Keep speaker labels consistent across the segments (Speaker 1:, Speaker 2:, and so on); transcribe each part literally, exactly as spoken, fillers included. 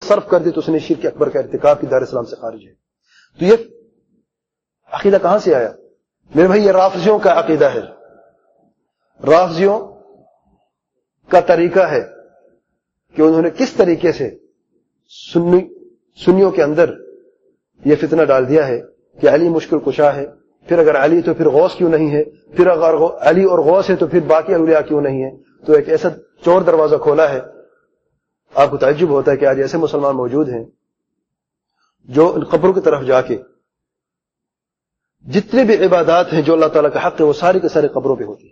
Speaker 1: صرف کر دی تو اسے شرک اکبر کا ارتکاب کی دار اسلام سے خارج ہے. تو یہ عقیدہ کہاں سے آیا؟ میرے بھائی یہ رافضیوں کا عقیدہ ہے. رافضیوں کا طریقہ ہے کہ انہوں نے کس طریقے سے سنی سنیوں کے اندر یہ فتنہ ڈال دیا ہے کہ علی مشکل کشا ہے، پھر اگر علی تو پھر غوث کیوں نہیں ہے، پھر اگر علی اور غوث ہے تو پھر باقی اولیاء کیوں نہیں ہے. تو ایک ایسا چور دروازہ کھولا ہے. آپ کو تعجب ہوتا ہے کہ آج ایسے مسلمان موجود ہیں جو ان قبروں کی طرف جا کے جتنے بھی عبادات ہیں جو اللہ تعالیٰ کا حق ہے وہ ساری کے سارے قبروں پہ ہوتی ہیں.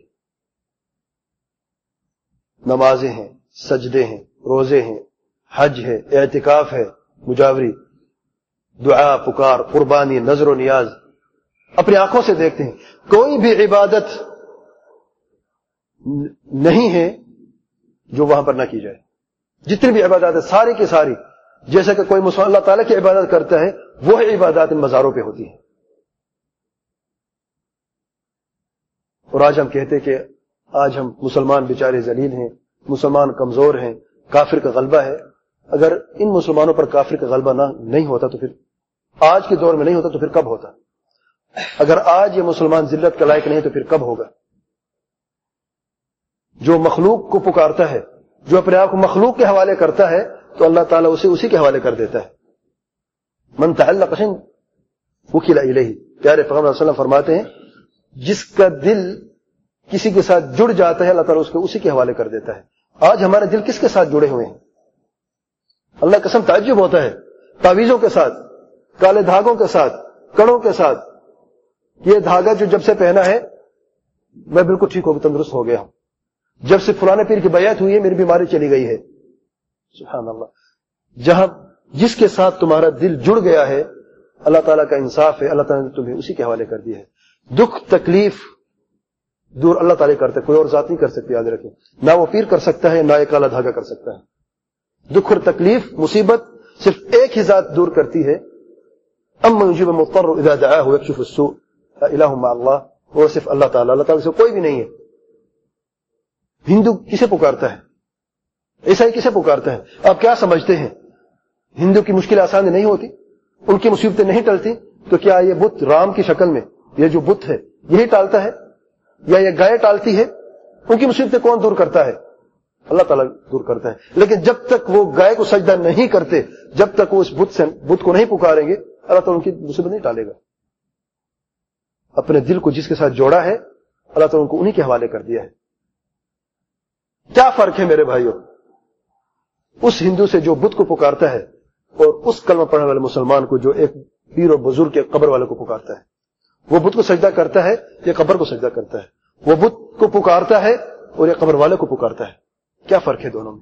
Speaker 1: نمازیں ہیں، سجدے ہیں، روزے ہیں، حج ہے، اعتکاف ہے، مجاوری، دعا، پکار، قربانی، نظر و نیاز اپنی آنکھوں سے دیکھتے ہیں. کوئی بھی عبادت نہیں ہے جو وہاں پر نہ کی جائے. جتنی بھی عبادات ہے ساری کی ساری، جیسا کہ کوئی مسلمان اللہ تعالیٰ کی عبادت کرتا ہے وہ عبادات ان مزاروں پہ ہوتی ہیں. اور آج ہم کہتے ہیں کہ آج ہم مسلمان بیچارے ذلیل ہیں، مسلمان کمزور ہیں، کافر کا غلبہ ہے. اگر ان مسلمانوں پر کافر کا غلبہ نہ نہیں ہوتا تو پھر آج کے دور میں نہیں ہوتا تو پھر کب ہوتا؟ اگر آج یہ مسلمان ذلت کا لائق نہیں تو پھر کب ہوگا؟ جو مخلوق کو پکارتا ہے، جو اپنے آپ کو مخلوق کے حوالے کرتا ہے تو اللہ تعالیٰ اسے اسی کے حوالے کر دیتا ہے. من تعلق شيء وكل الیہ. پیارے پیغمبر صلی اللہ علیہ وسلم فرماتے ہیں جس کا دل کسی کے ساتھ جڑ جاتا ہے اللہ تعالیٰ اس کو اسی کے حوالے کر دیتا ہے. آج ہمارے دل کس کے ساتھ جڑے ہوئے ہیں؟ اللہ قسم تعجب ہوتا ہے. تعویذوں کے ساتھ، کالے دھاگوں کے ساتھ، کڑوں کے ساتھ. یہ دھاگا جو جب سے پہنا ہے میں بالکل ٹھیک ہو گیا، تندرست ہو گیا ہوں. جب سے فلانے پیر کی بیعت ہوئی ہے میری بیماری چلی گئی ہے. سبحان اللہ. جہاں جس کے ساتھ تمہارا دل جڑ گیا ہے اللہ تعالیٰ کا انصاف ہے، اللہ تعالیٰ نے تمہیں اسی کے حوالے کر دیا ہے. دکھ تکلیف دور اللہ تعالیٰ کرتا ہے، کوئی اور ذات نہیں کر سکتی. یاد رکھیں، نہ وہ پیر کر سکتا ہے، نہ یہ کالا دھاگا کر سکتا ہے. دکھ اور تکلیف، مصیبت صرف ایک ہی ذات دور کرتی ہے. اما یجیب المضطر اذا دعاه ويكشف السوء الہ مع اللہ. وہ صرف اللہ تعالیٰ، اللہ تعالیٰ سے کوئی بھی نہیں ہے. ہندو کسے پکارتا ہے؟ عیسائی کسے پکارتا ہے؟ آپ کیا سمجھتے ہیں ہندو کی مشکل آسان نہیں ہوتی؟ ان کی مصیبتیں نہیں ٹلتی؟ تو کیا یہ بت رام کی شکل میں یہ جو بت ہے یہی ٹالتا ہے یا یہ گائے ٹالتی ہے؟ ان کی مصیبتیں کون دور کرتا ہے؟ اللہ تعالیٰ دور کرتا ہے. لیکن جب تک وہ گائے کو سجدہ نہیں کرتے، جب تک وہ اس بت سے بت کو نہیں پکاریں گے اللہ تعالیٰ ان کی مصیبت نہیں ٹالے گا. اپنے دل کو جس کے ساتھ جوڑا ہے اللہ تعالیٰ ان کو انہی کے حوالے کر دیا ہے. کیا فرق ہے میرے بھائیوں اس ہندو سے جو بت کو پکارتا ہے اور اس کلمہ پڑھنے والے مسلمان کو جو ایک پیر اور بزرگ کے قبر والے کو پکارتا ہے؟ وہ بت کو سجدہ کرتا ہے، یہ قبر کو سجدہ کرتا ہے. وہ بت کو پکارتا ہے اور یہ قبر والے کو پکارتا ہے. کیا فرق ہے دونوں میں؟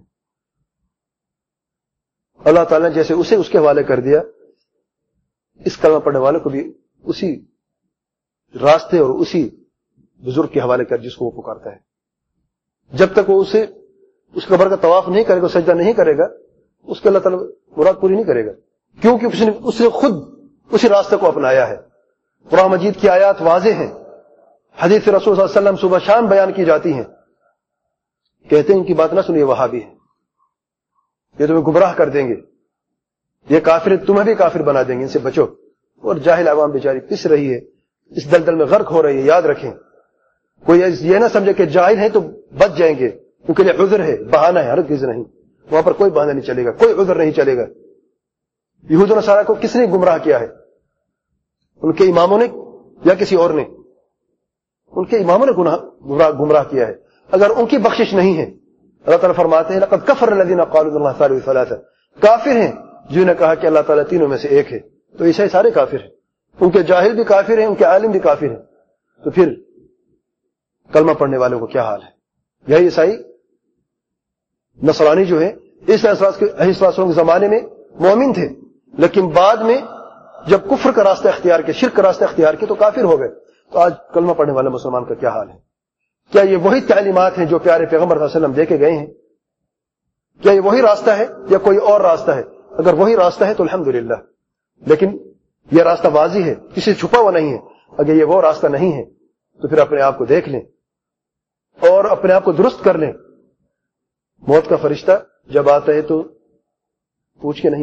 Speaker 1: اللہ تعالیٰ نے جیسے اسے اس کے حوالے کر دیا، اس کلمہ پڑھنے والے کو بھی اسی راستے اور اسی بزرگ کے حوالے کر جس کو وہ پکارتا ہے. جب تک وہ اسے اس قبر کا طواف نہیں کرے گا، سجدہ نہیں کرے گا، اس کے اللہ تعالیٰ مراد پوری نہیں کرے گا، کیونکہ اس نے اس نے خود اسی راستے کو اپنایا ہے. قرآن مجید کی آیات واضح ہیں، حدیث رسول صلی اللہ علیہ وسلم صبح شام بیان کی جاتی ہیں. کہتے ہیں ان کی بات نہ سنیے، وہابی ہیں، یہ تمہیں گمراہ کر دیں گے، یہ کافر تمہیں بھی کافر بنا دیں گے، ان سے بچو. اور جاہل عوام بیچاری پس رہی ہے، اس دلدل میں غرق ہو رہی ہے. یاد رکھیں، کوئی یہ نہ سمجھے کہ جاہل ہیں تو بچ جائیں گے، ان کے لیے عذر ہے، بہانہ ہے، ہرگز نہیں. وہاں پر کوئی بہانہ نہیں چلے گا، کوئی عذر نہیں چلے گا. یہود و نصارہ کو کس نے گمراہ کیا ہے؟ ان کے اماموں نے یا کسی اور نے؟ ان کے اماموں نے گمراہ گمراہ کیا ہے. اگر ان کی بخشش نہیں ہے، اللہ تعالیٰ فرماتے ہیں لقد کفر الذین قالوا ان اللہ ثالث ثلاثہ. کافر ہیں جنہوں نے کہا کہ اللہ تعالیٰ تینوں میں سے ایک ہے. تو عیسائی سارے کافر ہیں، ان کے جاہل بھی کافر ہیں، ان کے عالم بھی کافر ہیں. تو پھر کلمہ پڑھنے والوں کو کیا حال ہے؟ یہی عیسائی نصرانی جو ہے اس اسلام کے زمانے میں مومن تھے، لیکن بعد میں جب کفر کا راستہ اختیار کیا، شرک کا راستہ اختیار کیا تو کافر ہو گئے. تو آج کلمہ پڑھنے والے مسلمان کا کیا حال ہے؟ کیا یہ وہی تعلیمات ہیں جو پیارے پیغمبر صلی اللہ علیہ وسلم دے کے گئے ہیں؟ کیا یہ وہی راستہ ہے یا کوئی اور راستہ ہے؟ اگر وہی راستہ ہے تو الحمدللہ، لیکن یہ راستہ واضح ہے، کسی سے چھپا ہوا نہیں ہے. اگر یہ وہ راستہ نہیں ہے تو پھر اپنے آپ کو دیکھ لیں اور اپنے آپ کو درست کر لیں. موت کا فرشتہ جب آتا ہے تو پوچھ کے نہیں